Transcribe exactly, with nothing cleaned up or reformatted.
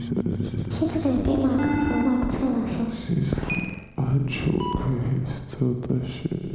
这个编码和我蔡老师。 是安楚可以做的事。